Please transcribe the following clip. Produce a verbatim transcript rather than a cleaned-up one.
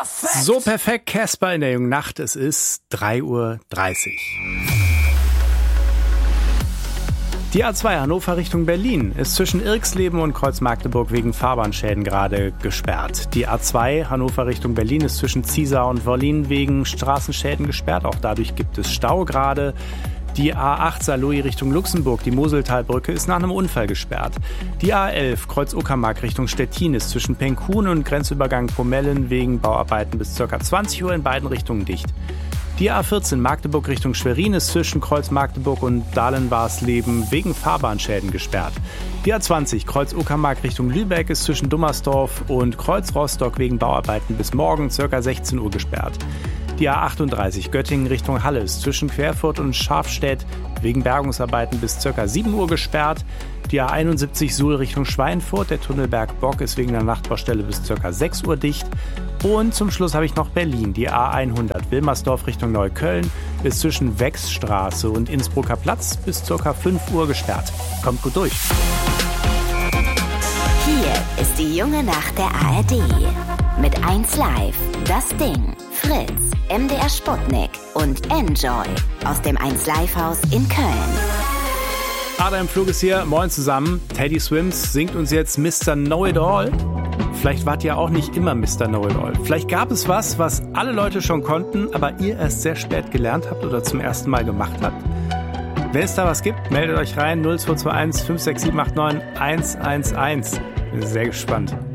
perfekt. So perfekt, Casper in der jungen Nacht. Es ist drei Uhr dreißig. Die A zwei Hannover Richtung Berlin ist zwischen Irxleben und Kreuz-Magdeburg wegen Fahrbahnschäden gerade gesperrt. Die A zwei Hannover Richtung Berlin ist zwischen Ziesar und Wollin wegen Straßenschäden gesperrt. Auch dadurch gibt es Stau gerade. Die A acht Saarlouis Richtung Luxemburg, die Moseltalbrücke, ist nach einem Unfall gesperrt. Die A elf Kreuz-Uckermark Richtung Stettin ist zwischen Penkhuhn und Grenzübergang Pomellen wegen Bauarbeiten bis ca. zwanzig Uhr in beiden Richtungen dicht. Die A vierzehn Magdeburg Richtung Schwerin ist zwischen Kreuz Magdeburg und Dahlen-Warsleben wegen Fahrbahnschäden gesperrt. Die A zwanzig Kreuz Uckermark Richtung Lübeck ist zwischen Dummersdorf und Kreuz Rostock wegen Bauarbeiten bis morgen ca. sechzehn Uhr gesperrt. Die A achtunddreißig Göttingen Richtung Halle ist zwischen Querfurt und Schafstedt wegen Bergungsarbeiten bis ca. sieben Uhr gesperrt. Die A einundsiebzig Suhl Richtung Schweinfurt, der Tunnelberg Bock ist wegen der Nachtbaustelle bis ca. sechs Uhr dicht. Und zum Schluss habe ich noch Berlin. Die A hundert Wilmersdorf Richtung Neukölln ist zwischen Wechsstraße und Innsbrucker Platz bis ca. fünf Uhr gesperrt. Kommt gut durch. Hier ist die junge Nacht der A R D. Mit eins Live, Das Ding, Fritz, M D R Sputnik und Enjoy aus dem eins Live Haus in Köln. Adam Flug ist hier. Moin zusammen. Teddy Swims singt uns jetzt Mister Know-It-All. Vielleicht wart ihr auch nicht immer Mister Know-It-All. Vielleicht gab es was, was alle Leute schon konnten, aber ihr erst sehr spät gelernt habt oder zum ersten Mal gemacht habt. Wenn es da was gibt, meldet euch rein null zwei zwei eins fünf sechs sieben acht neun eins eins eins. Bin sehr gespannt.